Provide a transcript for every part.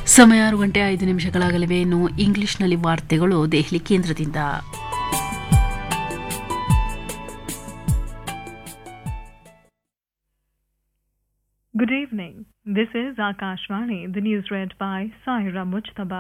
ಸಮಯ 6:05 ಇನ್ನು ಇಂಗ್ಲಿಷ್ನಲ್ಲಿ ವಾರ್ತೆಗಳು ದೆಹಲಿ ಕೇಂದ್ರದಿಂದ. Good evening. This is Akashvani, the news read by Saira Mujtaba.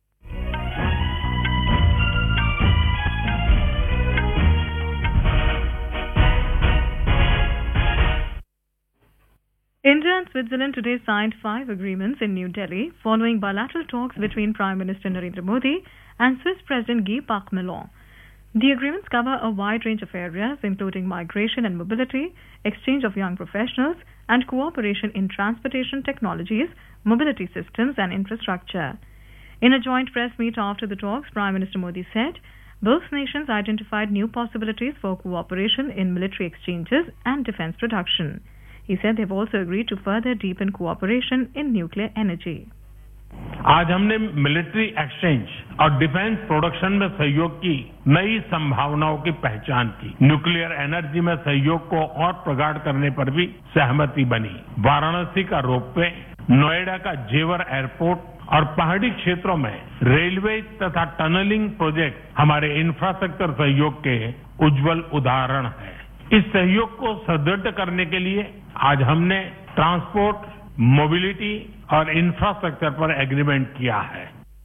India and Switzerland today signed 5 agreements in New Delhi following bilateral talks between Prime Minister Narendra Modi and Swiss President Guy Parmelin. The agreements cover a wide range of areas, including migration and mobility, exchange of young professionals, and cooperation in transportation technologies, mobility systems, and infrastructure. In a joint press meet after the talks, Prime Minister Modi said both nations identified new possibilities for cooperation in military exchanges and defense production. He said they've also agreed to further deepen cooperation in nuclear energy. आज हमने military exchange और defence production में सहयोग की नई संभावनाओं की पहचान की। न्यूक्लियर एनर्जी में सहयोग को और प्रगाढ़ करने पर भी सहमति बनी। वाराणसी का रोपवे, नोएडा का जेवर एयरपोर्ट और पहाड़ी क्षेत्रों में रेलवे तथा टनलिंग प्रोजेक्ट हमारे इंफ्रास्ट्रक्चर सहयोग के उज्जवल उदाहरण हैं। इस सहयोग को सुदृढ़ करने के लिए आज हमने ट्रांसपोर्ट, मोबिलिटी और इंफ्रास्ट्रक्चर पर एग्रीमेंट किया है।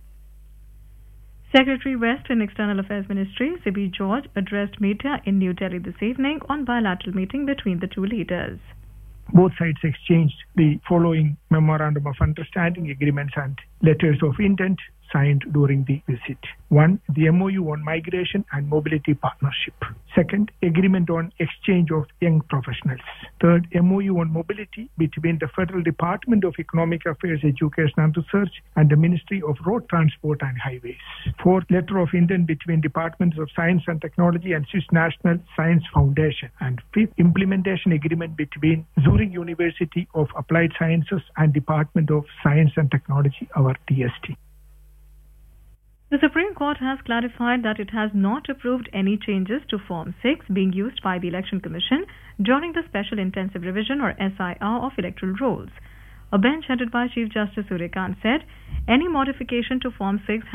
Secretary West and External Affairs Ministry, Sibi George, addressed media in New Delhi this evening on bilateral meeting between the two leaders. Both sides exchanged the following memorandum of understanding, agreements and letters of intent signed during the visit. 1. The MOU on migration and mobility partnership. 2nd, agreement on exchange of young professionals. 3rd, MOU on mobility between the Federal Department of Economic Affairs, Education and Research and the Ministry of Road Transport and Highways. 4th, letter of intent between Departments of Science and Technology and Swiss National Science Foundation. And 5th, implementation agreement between Zurich University of Applied Sciences and Department of Science and Technology, our DST. The Supreme Court has clarified that it has not approved any changes to Form 6 being used by the Election Commission during the Special Intensive Revision or SIR of electoral rolls. A bench headed by Chief Justice Surya Kant said any modification to Form 6